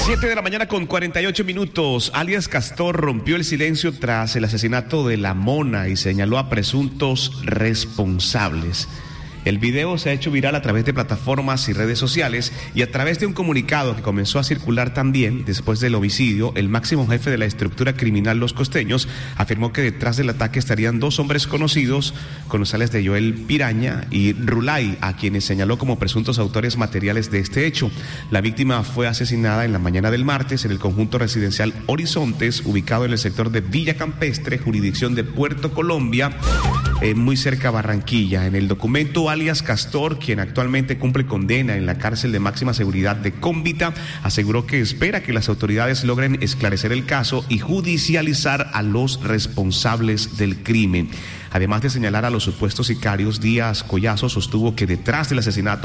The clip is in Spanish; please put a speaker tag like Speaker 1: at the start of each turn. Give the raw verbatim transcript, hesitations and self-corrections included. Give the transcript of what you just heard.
Speaker 1: Siete de la mañana con cuarenta y ocho minutos. Alias Castor rompió el silencio tras el asesinato de La Mona y señaló a presuntos responsables. El video se ha hecho viral a través de plataformas y redes sociales y a través de un comunicado que comenzó a circular también después del homicidio. El máximo jefe de la estructura criminal Los Costeños afirmó que detrás del ataque estarían dos hombres conocidos, con los alias de Joel Piraña y Rulay, a quienes señaló como presuntos autores materiales de este hecho. La víctima fue asesinada en la mañana del martes en el conjunto residencial Horizontes, ubicado en el sector de Villa Campestre, jurisdicción de Puerto Colombia, eh, muy cerca a Barranquilla. En el documento, alias Castor, quien actualmente cumple condena en la cárcel de máxima seguridad de Cómbita, aseguró que espera que las autoridades logren esclarecer el caso y judicializar a los responsables del crimen. Además de señalar a los supuestos sicarios, Díaz Collazo sostuvo que detrás del asesinato